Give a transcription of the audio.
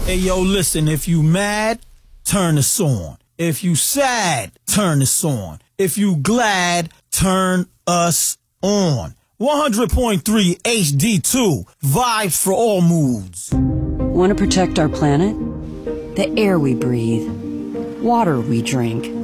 Hey, yo, listen, if you mad, turn this on. If you sad, turn this on. If you glad, turn us on. 100.3 HD2, vibes for all moods. Want to protect our planet? The air we breathe, water we drink,